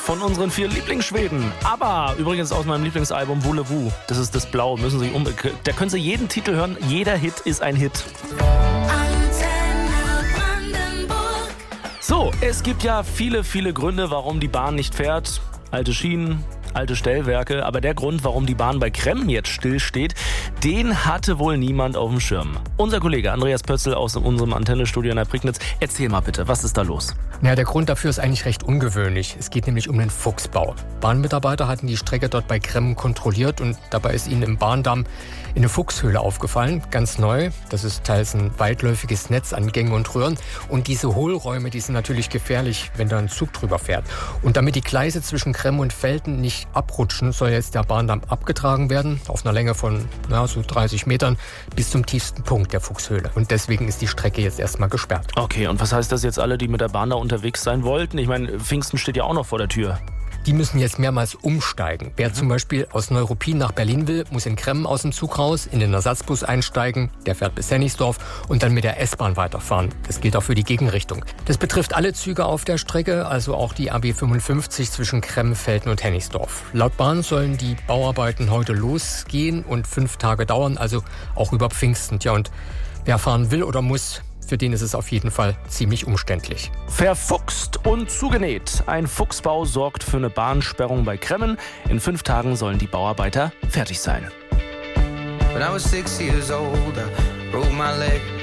von unseren 4 Lieblingsschweden. Aber übrigens aus meinem Lieblingsalbum Voulez-vous. Das ist das Blau. Müssen Sie da können Sie jeden Titel hören. Jeder Hit ist ein Hit. So, es gibt ja viele, viele Gründe, warum die Bahn nicht fährt. Alte Schienen, alte Stellwerke. Aber der Grund, warum die Bahn bei Kremmen jetzt stillsteht, den hatte wohl niemand auf dem Schirm. Unser Kollege Andreas Pötzl aus unserem Antennestudio in der Prignitz. Erzähl mal bitte, was ist da los? Ja, der Grund dafür ist eigentlich recht ungewöhnlich. Es geht nämlich um den Fuchsbau. Bahnmitarbeiter hatten die Strecke dort bei Kremmen kontrolliert und dabei ist ihnen im Bahndamm eine Fuchshöhle aufgefallen. Ganz neu. Das ist teils ein weitläufiges Netz an Gängen und Röhren. Und diese Hohlräume, die sind natürlich gefährlich, wenn da ein Zug drüber fährt. Und damit die Gleise zwischen Kremmen und Velten nicht abrutschen, soll jetzt der Bahndamm abgetragen werden, auf einer Länge von so 30 Metern bis zum tiefsten Punkt der Fuchshöhle. Und deswegen ist die Strecke jetzt erstmal gesperrt. Okay, und was heißt das jetzt alle, die mit der Bahn da unterwegs sein wollten? Ich meine, Pfingsten steht ja auch noch vor der Tür. Die müssen jetzt mehrmals umsteigen. Wer zum Beispiel aus Neuruppin nach Berlin will, muss in Kremmen aus dem Zug raus, in den Ersatzbus einsteigen, der fährt bis Hennigsdorf und dann mit der S-Bahn weiterfahren. Das gilt auch für die Gegenrichtung. Das betrifft alle Züge auf der Strecke, also auch die AB 55 zwischen Kremmen, Velten und Hennigsdorf. Laut Bahn sollen die Bauarbeiten heute losgehen und 5 Tage dauern, also auch über Pfingsten. Ja, und wer fahren will oder muss, für den ist es auf jeden Fall ziemlich umständlich. Verfuchst und zugenäht. Ein Fuchsbau sorgt für eine Bahnsperrung bei Kremmen. In 5 Tagen sollen die Bauarbeiter fertig sein. When I was 6 years old, I broke my leg.